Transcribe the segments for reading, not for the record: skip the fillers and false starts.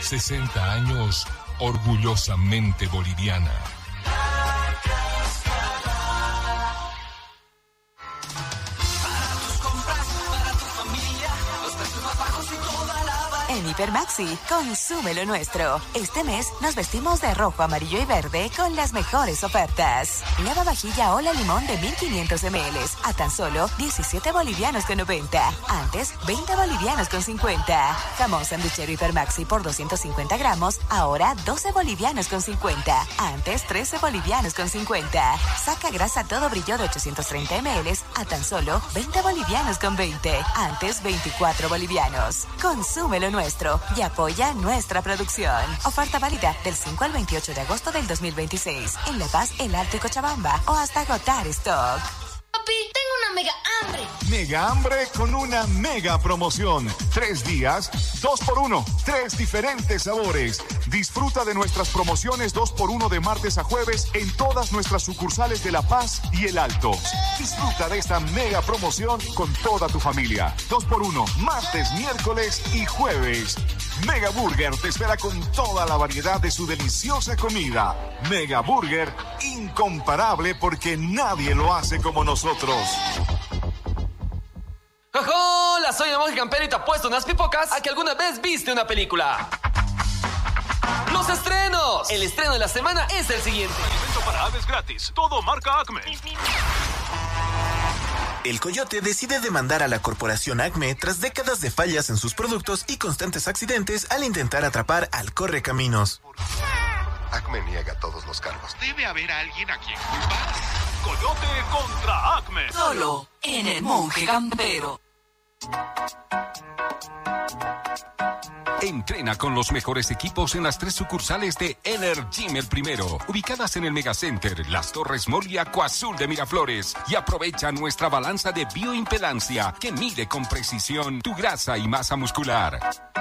60 años orgullosamente boliviana. En Hipermaxi, consume lo nuestro. Este mes nos vestimos de rojo, amarillo y verde con las mejores ofertas. Lavavajilla Ola Limón de 1500 ml a tan solo 17 bolivianos con 90. Antes, 20 bolivianos con 50. Jamón sanduchero Hipermaxi por 250 gramos, ahora 12 bolivianos con 50. Antes, 13 bolivianos con 50. Saca grasa todo brillo de 830 ml a tan solo 20 bolivianos con 20. Antes, 24 bolivianos. Consume lo nuestro y apoya nuestra producción. Oferta válida del 5 al 28 de agosto del 2026 en La Paz, El Alto y Cochabamba o hasta agotar stock. Papi, tengo una mega hambre. Mega hambre con una mega promoción. 3 días, 2x1. 3 diferentes sabores. Disfruta de nuestras promociones 2x1 de martes a jueves en todas nuestras sucursales de La Paz y El Alto. Disfruta de esta mega promoción con toda tu familia. 2x1, martes, miércoles y jueves. Mega Burger te espera con toda la variedad de su deliciosa comida. Mega Burger, incomparable porque nadie lo hace como nosotros. Hola, soy el monje campero y te apuesto unas pipocas a que alguna vez viste una película. ¡Los estrenos! El estreno de la semana es el siguiente. Alimento para aves gratis. Todo marca Acme. El Coyote decide demandar a la corporación Acme tras décadas de fallas en sus productos y constantes accidentes al intentar atrapar al Correcaminos. Acme niega todos los cargos. Debe haber alguien a quien culpar. Coyote contra Acme. Solo en el monje campero. Entrena con los mejores equipos en las 3 sucursales de Energym El Primero, ubicadas en el Megacenter, Las Torres Mall y Acuazul de Miraflores. Y aprovecha nuestra balanza de bioimpedancia que mide con precisión tu grasa y masa muscular.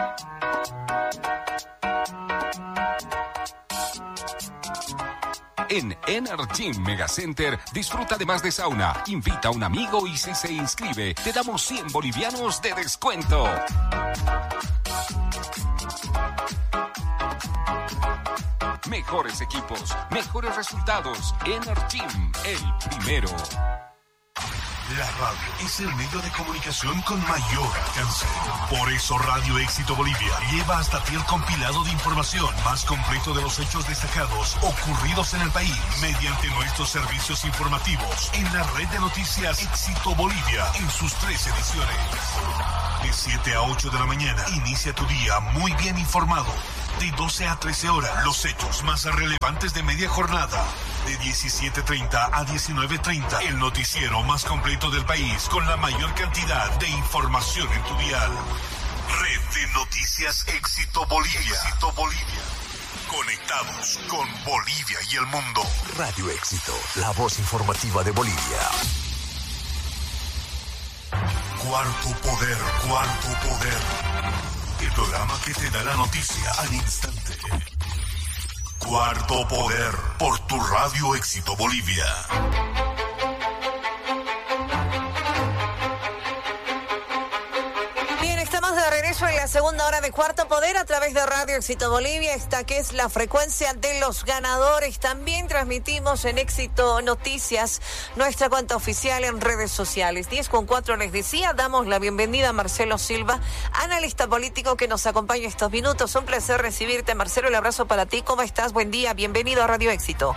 En Energym Megacenter, disfruta además de sauna, invita a un amigo y si se inscribe, te damos 100 bolivianos de descuento. Mejores equipos, mejores resultados. Energym, el primero. La radio es el medio de comunicación con mayor alcance. Por eso Radio Éxito Bolivia lleva hasta ti el compilado de información más completo de los hechos destacados ocurridos en el país mediante nuestros servicios informativos en la red de noticias Éxito Bolivia en sus 3 ediciones. De 7 a 8 de la mañana, inicia tu día muy bien informado. De 12 a 13 horas, los hechos más relevantes de media jornada. De 17:30 a 19:30, el noticiero más completo del país con la mayor cantidad de información en tu dial. Red de Noticias Éxito Bolivia. Éxito Bolivia. Conectados con Bolivia y el mundo. Radio Éxito, la voz informativa de Bolivia. Cuarto Poder, Cuarto Poder. El programa que te da la noticia al instante. Cuarto Poder, por tu Radio Éxito Bolivia. Bien, estamos de regreso en la segunda hora de Cuarto Poder a través de Radio Éxito Bolivia. Esta que es la frecuencia de los ganadores. También transmitimos en Éxito Noticias nuestra cuenta oficial en redes sociales. 10:04 les decía, damos la bienvenida a Marcelo Silva, analista político que nos acompaña estos minutos. Un placer recibirte, Marcelo. El abrazo para ti. ¿Cómo estás? Buen día. Bienvenido a Radio Éxito.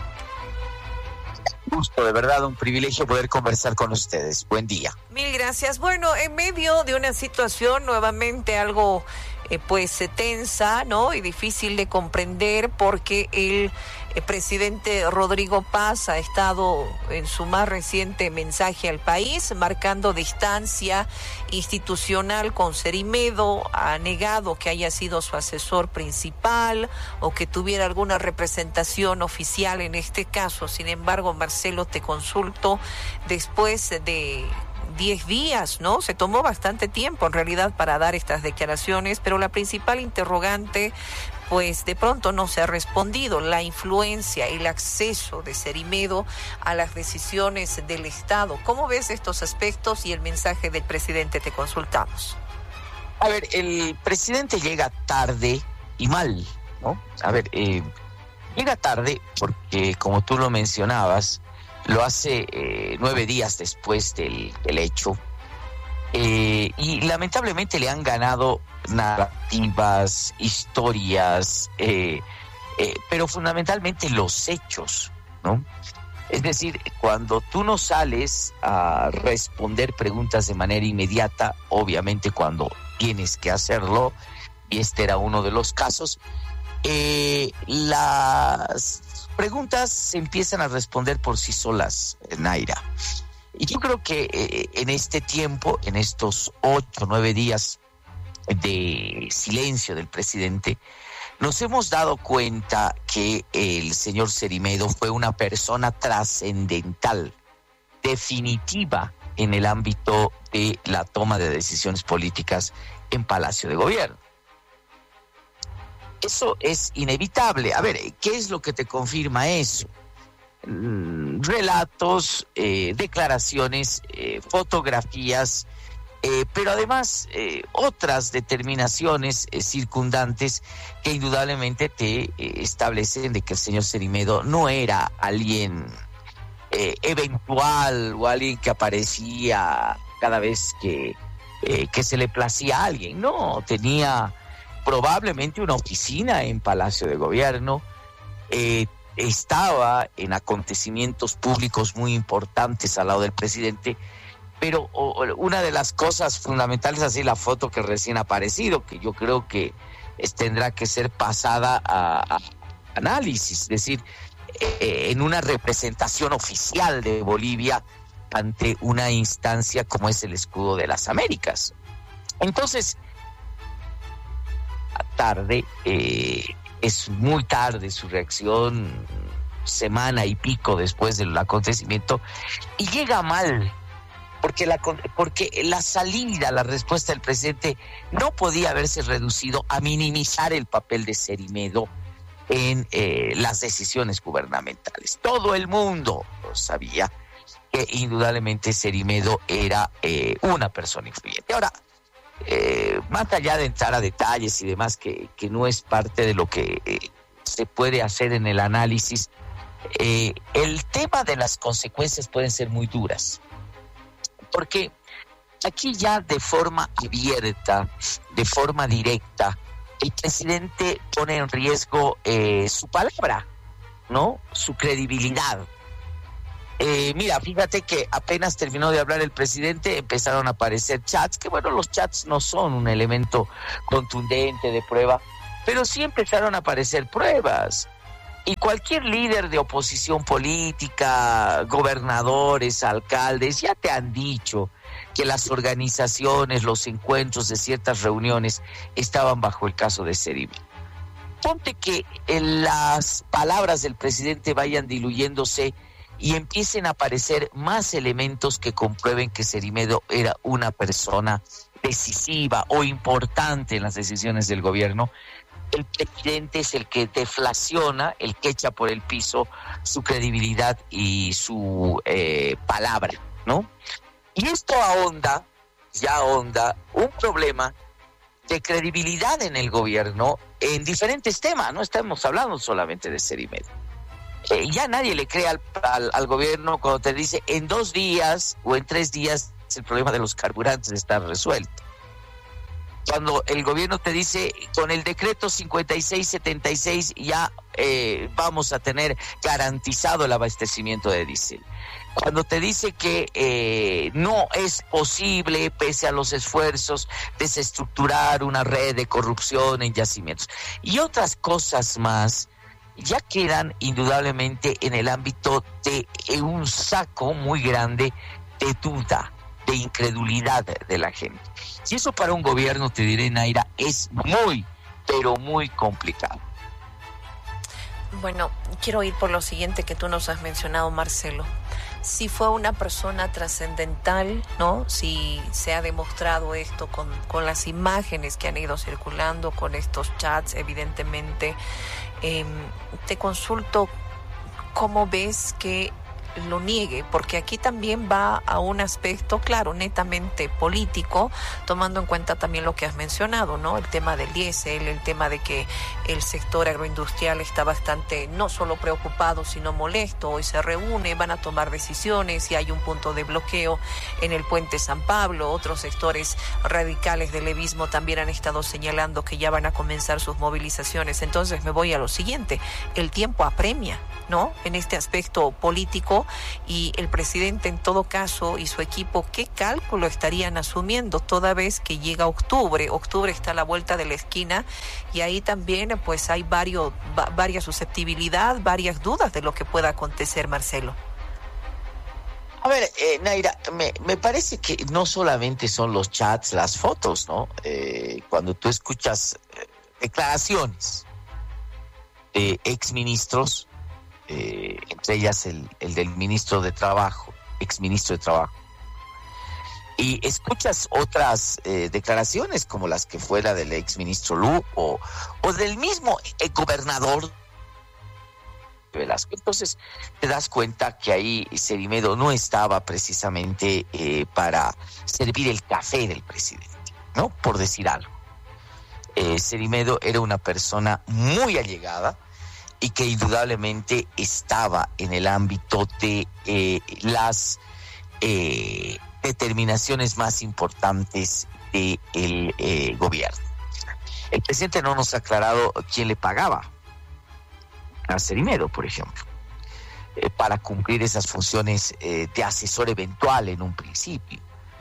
Gusto, de verdad, un privilegio poder conversar con ustedes. Buen día. Mil gracias. Bueno, en medio de una situación nuevamente algo tensa, ¿no? Y difícil de comprender porque el presidente Rodrigo Paz ha estado en su más reciente mensaje al país marcando distancia institucional con Cerimedo, ha negado que haya sido su asesor principal o que tuviera alguna representación oficial en este caso. Sin embargo, Marcelo, te consulto, después de 10 días, ¿no? Se tomó bastante tiempo en realidad para dar estas declaraciones, pero la principal interrogante, pues de pronto no se ha respondido: la influencia, el acceso de Cerimedo a las decisiones del Estado. ¿Cómo ves estos aspectos y el mensaje del presidente? Te consultamos. A ver, el presidente llega tarde y mal, ¿no? A ver, llega tarde porque, como tú lo mencionabas, lo hace 9 días después del hecho. Y lamentablemente le han ganado narrativas, historias, pero fundamentalmente los hechos, ¿no? Es decir, cuando tú no sales a responder preguntas de manera inmediata, obviamente cuando tienes que hacerlo, y este era uno de los casos, las preguntas se empiezan a responder por sí solas, Naira. Y yo creo que en este tiempo, en estos 8 o 9 días de silencio del presidente, nos hemos dado cuenta que el señor Cerimedo fue una persona trascendental, definitiva en el ámbito de la toma de decisiones políticas en Palacio de Gobierno. Eso es inevitable. A ver, ¿qué es lo que te confirma eso? Relatos, declaraciones, fotografías, pero además otras determinaciones circundantes que indudablemente te establecen de que el señor Cerimedo no era alguien eventual o alguien que aparecía cada vez que se le placía a alguien. No, tenía probablemente una oficina en Palacio de Gobierno, estaba en acontecimientos públicos muy importantes al lado del presidente, pero una de las cosas fundamentales, así la foto que recién ha aparecido, que yo creo que tendrá que ser pasada a análisis, es decir, en una representación oficial de Bolivia ante una instancia como es el Escudo de las Américas. Entonces, tarde, es muy tarde su reacción, semana y pico después del acontecimiento, y llega mal, porque la salida, la respuesta del presidente no podía haberse reducido a minimizar el papel de Cerimedo en las decisiones gubernamentales. Todo el mundo sabía que indudablemente Cerimedo era una persona influyente. Ahora, más allá de entrar a detalles y demás, que no es parte de lo que se puede hacer en el análisis, el tema de las consecuencias pueden ser muy duras, porque aquí ya de forma abierta, de forma directa, el presidente pone en riesgo su palabra, ¿no? Su credibilidad. Mira, fíjate que apenas terminó de hablar el presidente, empezaron a aparecer chats, que bueno, los chats no son un elemento contundente de prueba, pero sí empezaron a aparecer pruebas. Y cualquier líder de oposición política, gobernadores, alcaldes, ya te han dicho que las organizaciones, los encuentros de ciertas reuniones estaban bajo el caso de Cerimedo. Ponte que las palabras del presidente vayan diluyéndose y empiecen a aparecer más elementos que comprueben que Cerimedo era una persona decisiva o importante en las decisiones del gobierno. El presidente es el que deflaciona, el que echa por el piso su credibilidad y su palabra, ¿no? Y esto ahonda un problema de credibilidad en el gobierno en diferentes temas. No estamos hablando solamente de Cerimedo. Ya nadie le cree al gobierno cuando te dice en 2 días o en 3 días el problema de los carburantes está resuelto. Cuando el gobierno te dice con el decreto 5676 ya vamos a tener garantizado el abastecimiento de diésel. Cuando te dice que no es posible, pese a los esfuerzos, desestructurar una red de corrupción en yacimientos. Y otras cosas más ya quedan indudablemente en el ámbito de un saco muy grande de duda, de incredulidad de la gente. Y eso para un gobierno, te diré, Naira, es muy, pero muy complicado. Bueno, quiero ir por lo siguiente que tú nos has mencionado, Marcelo. Si fue una persona trascendental, ¿no? Si se ha demostrado esto con las imágenes que han ido circulando, con estos chats, evidentemente. Te consulto, ¿cómo ves que lo niegue, porque aquí también va a un aspecto, claro, netamente político, tomando en cuenta también lo que has mencionado, ¿no? El tema del diésel, el tema de que el sector agroindustrial está bastante, no solo preocupado, sino molesto. Hoy se reúne, van a tomar decisiones y hay un punto de bloqueo en el puente San Pablo. Otros sectores radicales del levismo también han estado señalando que ya van a comenzar sus movilizaciones. Entonces me voy a lo siguiente, el tiempo apremia, ¿no? En este aspecto político, y el presidente en todo caso y su equipo, ¿qué cálculo estarían asumiendo toda vez que llega octubre? Octubre está a la vuelta de la esquina y ahí también pues hay varias susceptibilidad, varias dudas de lo que pueda acontecer, Marcelo. A ver, Naira, me parece que no solamente son los chats, las fotos, ¿no? Cuando tú escuchas declaraciones de exministros, entre ellas el del ministro de Trabajo, exministro de Trabajo, y escuchas otras declaraciones como las que fue la del exministro Lugo o del mismo gobernador Velasco. Entonces te das cuenta que ahí Cerimedo no estaba precisamente para servir el café del presidente, ¿no? Por decir algo. Cerimedo era una persona muy allegada y que indudablemente estaba en el ámbito de las determinaciones más importantes del gobierno. El presidente no nos ha aclarado quién le pagaba a Cerimedo, por ejemplo, para cumplir esas funciones de asesor eventual en un principio.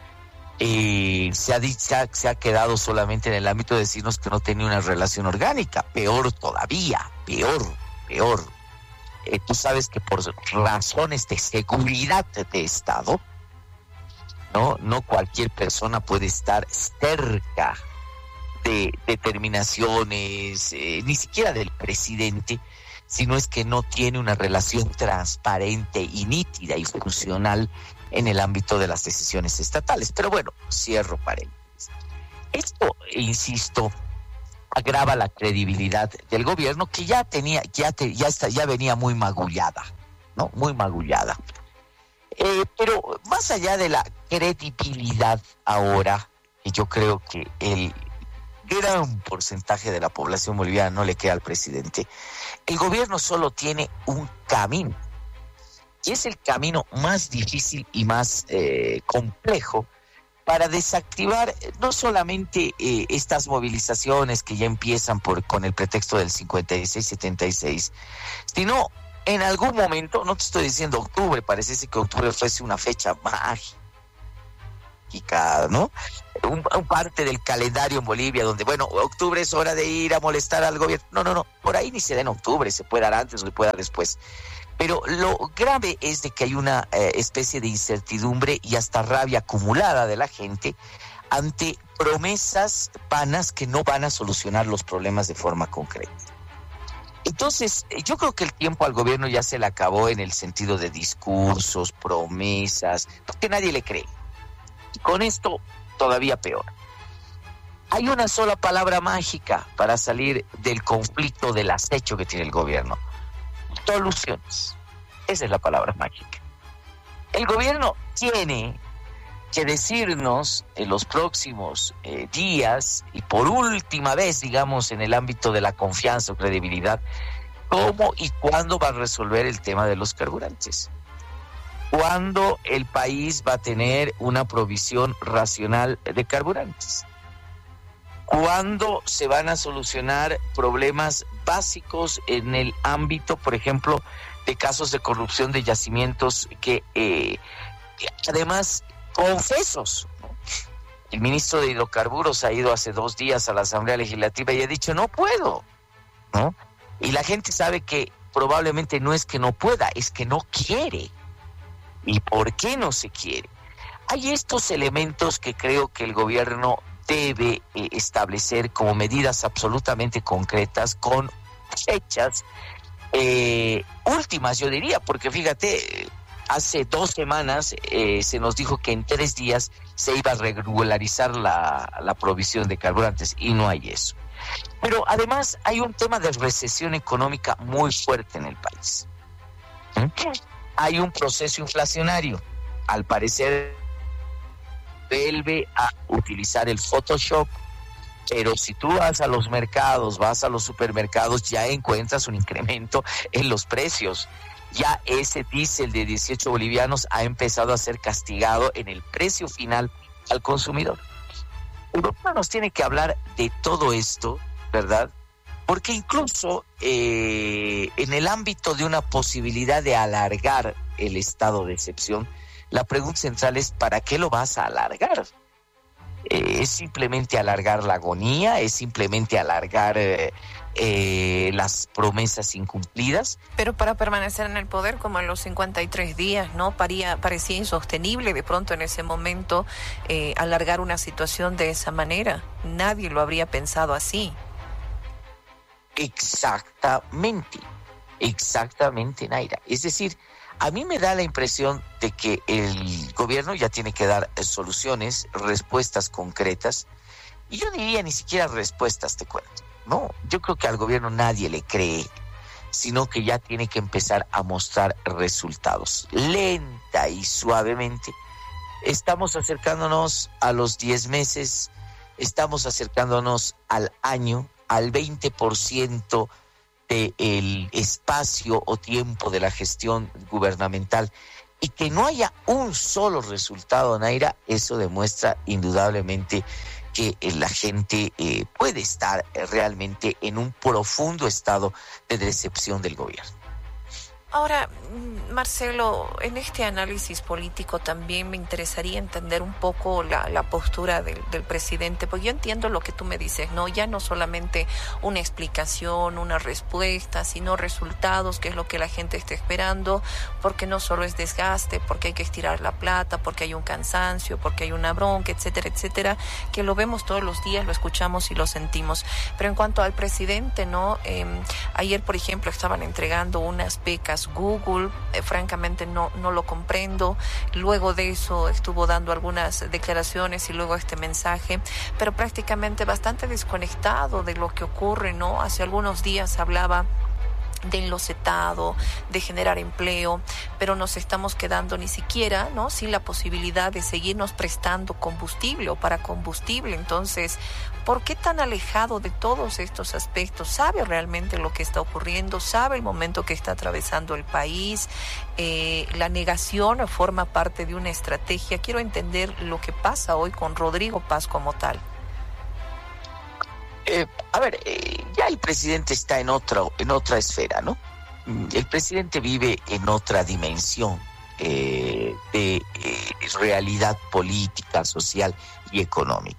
Se ha quedado solamente en el ámbito de decirnos que no tenía una relación orgánica. Peor todavía, peor. Tú sabes que por razones de seguridad de Estado, no cualquier persona puede estar cerca de determinaciones, ni siquiera del presidente, si no es que no tiene una relación transparente y nítida y funcional en el ámbito de las decisiones estatales. Pero bueno, cierro paréntesis. Esto, insisto, agrava la credibilidad del gobierno, que ya venía muy magullada, ¿no? Muy magullada. Pero más allá de la credibilidad ahora, que yo creo que el gran porcentaje de la población boliviana no le queda al presidente, el gobierno solo tiene un camino, y es el camino más difícil y más complejo para desactivar no solamente estas movilizaciones que ya empiezan con el pretexto del 56-76, sino en algún momento, no te estoy diciendo octubre, parece que octubre fuese una fecha mágica, ¿no? Un parte del calendario en Bolivia donde, bueno, octubre es hora de ir a molestar al gobierno. No, por ahí ni se da en octubre, se puede dar antes o se puede dar después. Pero lo grave es de que hay una especie de incertidumbre y hasta rabia acumulada de la gente ante promesas vanas que no van a solucionar los problemas de forma concreta. Entonces, yo creo que el tiempo al gobierno ya se le acabó en el sentido de discursos, promesas, porque nadie le cree. Y con esto, todavía peor. Hay una sola palabra mágica para salir del conflicto, del acecho que tiene el gobierno. Soluciones. Esa es la palabra mágica. El gobierno tiene que decirnos en los próximos días, y por última vez, digamos, en el ámbito de la confianza o credibilidad, cómo y cuándo va a resolver el tema de los carburantes. ¿Cuándo el país va a tener una provisión racional de carburantes? ¿Cuándo se van a solucionar problemas básicos en el ámbito, por ejemplo, de casos de corrupción de yacimientos que además confesos, ¿no? El ministro de Hidrocarburos ha ido hace 2 días a la Asamblea Legislativa y ha dicho no puedo, ¿no? Y la gente sabe que probablemente no es que no pueda, es que no quiere. ¿Y por qué no se quiere? Hay estos elementos que creo que el gobierno debe establecer como medidas absolutamente concretas, con fechas últimas, yo diría, porque fíjate, hace 2 semanas se nos dijo que en 3 días se iba a regularizar la provisión de carburantes, y no hay eso. Pero además hay un tema de recesión económica muy fuerte en el país. hay un proceso inflacionario. Al parecer, vuelve a utilizar el Photoshop, pero si tú vas a los mercados, vas a los supermercados, ya encuentras un incremento en los precios. Ya ese diésel de 18 bolivianos ha empezado a ser castigado en el precio final al consumidor. Europa nos tiene que hablar de todo esto, ¿verdad? Porque incluso en el ámbito de una posibilidad de alargar el estado de excepción, la pregunta central es ¿para qué lo vas a alargar? ¿Es simplemente alargar la agonía? ¿Es simplemente alargar las promesas incumplidas? Pero para permanecer en el poder como en los 53 días, ¿no? Parecía insostenible de pronto en ese momento alargar una situación de esa manera. Nadie lo habría pensado así. Exactamente, Naira. Es decir, a mí me da la impresión de que el gobierno ya tiene que dar soluciones, respuestas concretas, y yo diría ni siquiera respuestas, te cuento. No, yo creo que al gobierno nadie le cree, sino que ya tiene que empezar a mostrar resultados. Lenta y suavemente. Estamos acercándonos a los 10 meses, estamos acercándonos al año, al 20% del espacio o tiempo de la gestión gubernamental, y que no haya un solo resultado, Naira, eso demuestra indudablemente que la gente puede estar realmente en un profundo estado de decepción del gobierno. Ahora, Marcelo, en este análisis político también me interesaría entender un poco la postura del presidente, porque yo entiendo lo que tú me dices, ¿no? Ya no solamente una explicación, una respuesta, sino resultados, que es lo que la gente está esperando, porque no solo es desgaste, porque hay que estirar la plata, porque hay un cansancio, porque hay una bronca, etcétera, etcétera, que lo vemos todos los días, lo escuchamos y lo sentimos. Pero en cuanto al presidente, ¿no? Ayer, por ejemplo, estaban entregando unas becas Google, francamente no lo comprendo. Luego de eso estuvo dando algunas declaraciones y luego este mensaje, pero prácticamente bastante desconectado de lo que ocurre, ¿no? Hace algunos días hablaba de enlocetado, de generar empleo, pero nos estamos quedando ni siquiera, ¿no?, sin la posibilidad de seguirnos prestando combustible o para combustible. Entonces, ¿por qué tan alejado de todos estos aspectos? ¿Sabe realmente lo que está ocurriendo? ¿Sabe el momento que está atravesando el país? La negación forma parte de una estrategia. Quiero entender lo que pasa hoy con Rodrigo Paz como tal. Ya el presidente está en otra esfera, ¿no? El presidente vive en otra dimensión de realidad política, social y económica.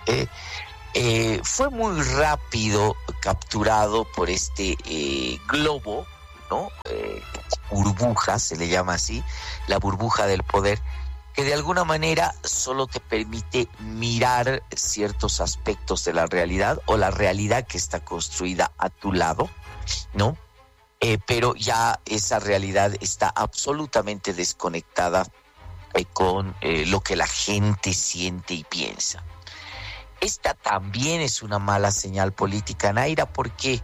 Fue muy rápido capturado por este globo, ¿no? Burbuja, se le llama así, la burbuja del poder, que de alguna manera solo te permite mirar ciertos aspectos de la realidad o la realidad que está construida a tu lado, ¿no? Pero ya esa realidad está absolutamente desconectada con lo que la gente siente y piensa. Esta también es una mala señal política, Naira, porque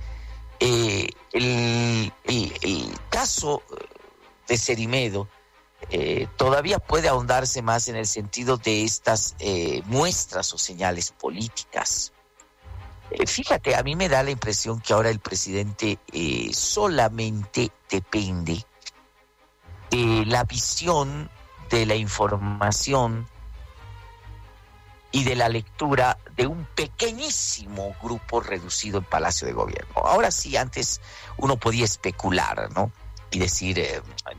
el caso de Cerimedo todavía puede ahondarse más en el sentido de estas muestras o señales políticas. Fíjate, a mí me da la impresión que ahora el presidente solamente depende de la visión, de la información y de la lectura de un pequeñísimo grupo reducido en Palacio de Gobierno. Ahora sí, antes uno podía especular, ¿no? Y decir,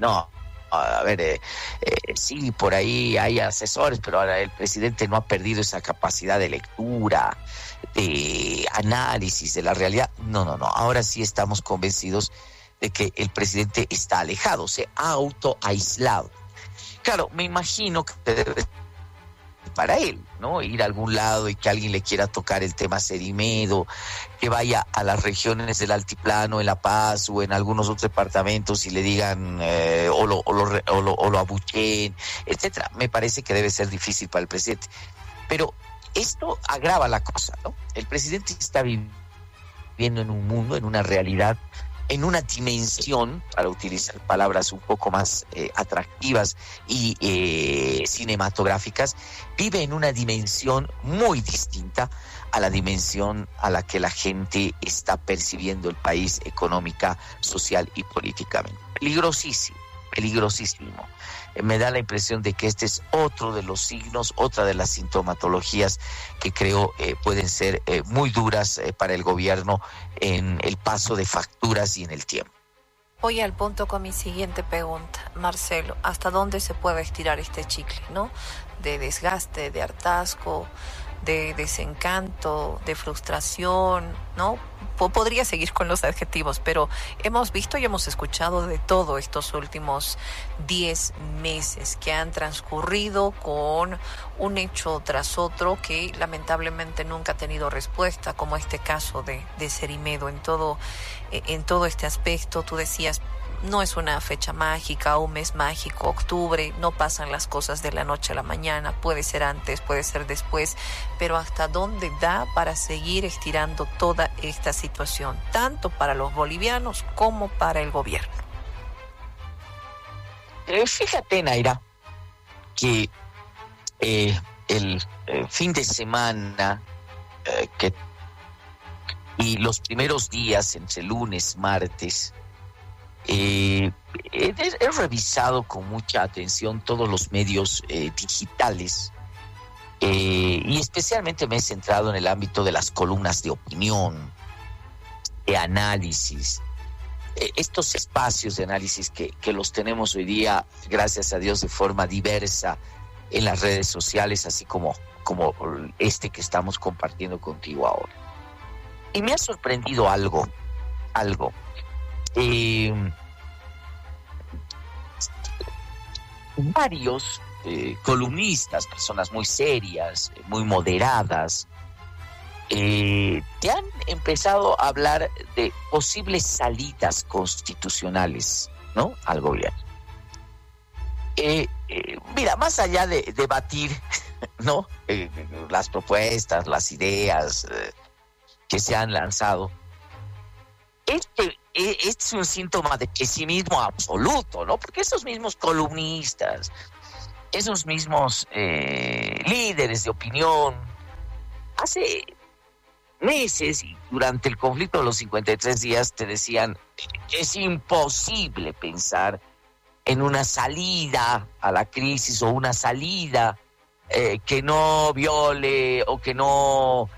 sí, por ahí hay asesores, pero ahora el presidente no ha perdido esa capacidad de lectura, de análisis de la realidad. No. Ahora sí estamos convencidos de que el presidente está alejado, se ha autoaislado. Claro, me imagino que debe para él, ¿no? Ir a algún lado y que alguien le quiera tocar el tema Cerimedo, que vaya a las regiones del Altiplano, en La Paz o en algunos otros departamentos y le digan o lo abucheen, etcétera. Me parece que debe ser difícil para el presidente. Pero esto agrava la cosa, ¿no? El presidente está viviendo en un mundo, en una realidad en una dimensión, para utilizar palabras un poco más atractivas y cinematográficas, vive en una dimensión muy distinta a la dimensión a la que la gente está percibiendo el país económica, social y políticamente. Peligrosísimo, peligrosísimo. Me da la impresión de que este es otro de los signos, otra de las sintomatologías que creo pueden ser muy duras para el gobierno en el paso de facturas y en el tiempo. Voy al punto con mi siguiente pregunta, Marcelo. ¿Hasta dónde se puede estirar este chicle, no? De desgaste, de hartazgo, de desencanto, de frustración, ¿no? Podría seguir con los adjetivos, pero hemos visto y hemos escuchado de todo estos últimos 10 meses que han transcurrido con un hecho tras otro que lamentablemente nunca ha tenido respuesta, como este caso de Cerimedo. En todo este aspecto, tú decías, no es una fecha mágica, un mes mágico, octubre, no pasan las cosas de la noche a la mañana, puede ser antes, puede ser después, pero ¿hasta dónde da para seguir estirando toda esta situación, tanto para los bolivianos como para el gobierno? Fíjate, Naira, que el fin de semana y los primeros días, entre lunes, martes, he revisado con mucha atención todos los medios digitales y especialmente me he centrado en el ámbito de las columnas de opinión, de análisis, estos espacios de análisis que los tenemos hoy día, gracias a Dios, de forma diversa en las redes sociales, así como este que estamos compartiendo contigo ahora. Y me ha sorprendido algo. Varios columnistas, personas muy serias, muy moderadas, te han empezado a hablar de posibles salidas constitucionales, ¿no?, al gobierno. Mira, más allá de debatir, ¿no?, las propuestas, las ideas que se han lanzado, este es un síntoma de pesimismo absoluto, ¿no? Porque esos mismos columnistas, esos mismos líderes de opinión, hace meses y durante el conflicto de los 53 días te decían, es imposible pensar en una salida a la crisis o una salida que no viole o que no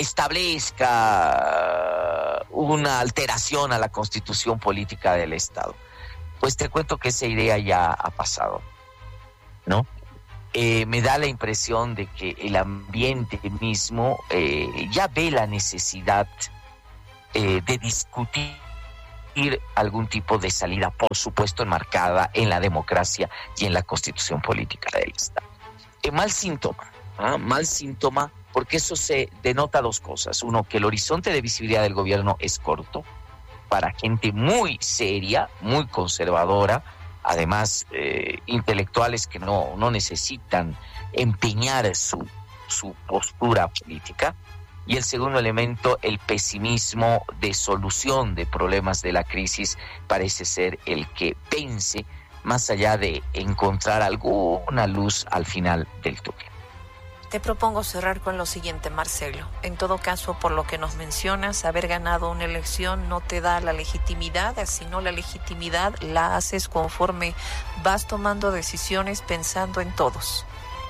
establezca una alteración a la constitución política del Estado. Pues te cuento que esa idea ya ha pasado, ¿no? Me da la impresión de que el ambiente mismo ya ve la necesidad de discutir algún tipo de salida, por supuesto enmarcada en la democracia y en la constitución política del Estado. Mal síntoma, porque eso se denota dos cosas. Uno, que el horizonte de visibilidad del gobierno es corto para gente muy seria, muy conservadora, además intelectuales que no necesitan empeñar su postura política. Y el segundo elemento, el pesimismo de solución de problemas de la crisis, parece ser el que vence, más allá de encontrar alguna luz al final del túnel. Te propongo cerrar con lo siguiente, Marcelo. En todo caso, por lo que nos mencionas, haber ganado una elección no te da la legitimidad, sino la legitimidad la haces conforme vas tomando decisiones pensando en todos.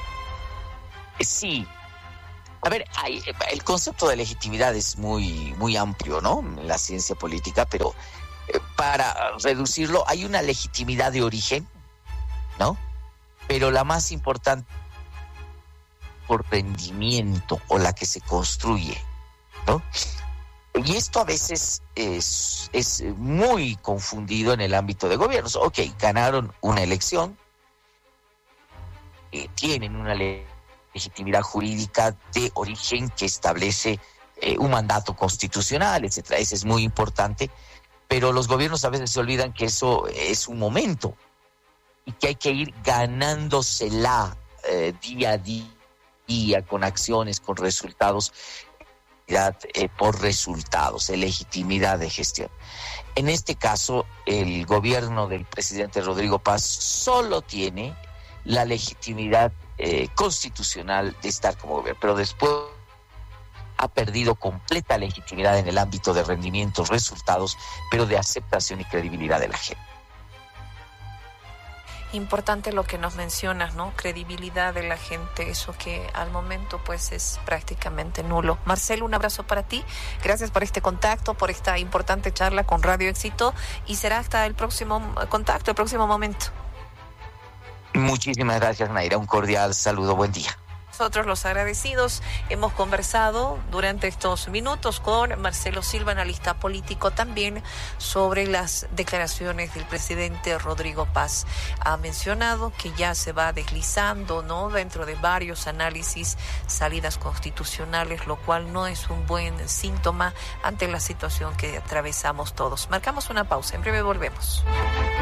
Sí. A ver, el concepto de legitimidad es muy amplio, ¿no?, en la ciencia política, pero para reducirlo, hay una legitimidad de origen, ¿no? Pero la más importante por rendimiento o la que se construye, ¿no? Y esto a veces es muy confundido en el ámbito de gobiernos. Ok, ganaron una elección, tienen una legitimidad jurídica de origen que establece un mandato constitucional, etcétera. Eso es muy importante, pero los gobiernos a veces se olvidan que eso es un momento y que hay que ir ganándosela día a día, con acciones, con resultados, por resultados, de legitimidad de gestión. En este caso, el gobierno del presidente Rodrigo Paz solo tiene la legitimidad constitucional de estar como gobierno, pero después ha perdido completa legitimidad en el ámbito de rendimientos, resultados, pero de aceptación y credibilidad de la gente. Importante lo que nos mencionas, ¿no? Credibilidad de la gente, eso que al momento pues es prácticamente nulo. Marcelo, un abrazo para ti. Gracias por este contacto, por esta importante charla con Radio Éxito y será hasta el próximo contacto, el próximo momento. Muchísimas gracias, Naira. Un cordial saludo. Buen día. Nosotros los agradecidos hemos conversado durante estos minutos con Marcelo Silva, analista político, también sobre las declaraciones del presidente Rodrigo Paz. Ha mencionado que ya se va deslizando, ¿no?, dentro de varios análisis, salidas constitucionales, lo cual no es un buen síntoma ante la situación que atravesamos todos. Marcamos una pausa, en breve volvemos.